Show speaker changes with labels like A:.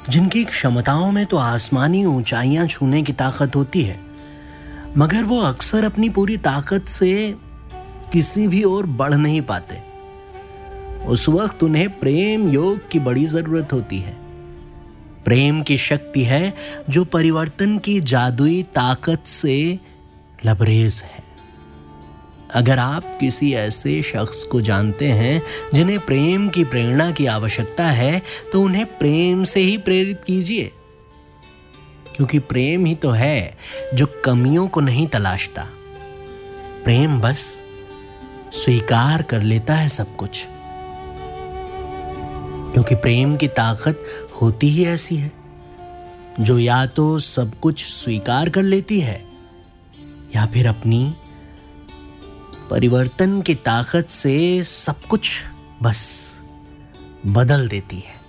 A: जिनकी क्षमताओं में तो आसमानी ऊंचाइयां छूने की ताकत होती है, मगर वो अक्सर अपनी पूरी ताकत से किसी भी ओर बढ़ नहीं पाते। उस वक्त उन्हें प्रेम योग की बड़ी जरूरत होती है। प्रेम की शक्ति है जो परिवर्तन की जादुई ताकत से लबरेज है। अगर आप किसी ऐसे शख्स को जानते हैं जिन्हें प्रेम की प्रेरणा की आवश्यकता है, तो उन्हें प्रेम से ही प्रेरित कीजिए, क्योंकि प्रेम ही तो है जो कमियों को नहीं तलाशता। प्रेम बस स्वीकार कर लेता है सब कुछ, क्योंकि प्रेम की ताकत होती ही ऐसी है, जो या तो सब कुछ स्वीकार कर लेती है या फिर अपनी परिवर्तन की ताकत से सब कुछ बस बदल देती है।